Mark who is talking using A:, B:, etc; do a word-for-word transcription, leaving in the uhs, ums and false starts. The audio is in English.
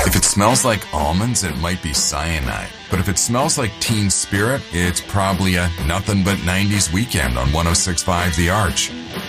A: If it smells like almonds, it might be cyanide. But if it smells like teen spirit, it's probably a nothing but nineties weekend on one oh six point five The Arch.